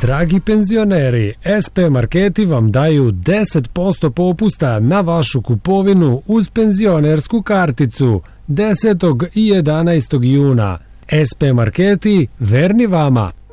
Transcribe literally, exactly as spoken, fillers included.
Dragi penzioneri, S P Marketi vam daju deset posto popusta na vašu kupovinu uz penzionersku karticu desetog i jedanaestog juna. S P Marketi, verni vama.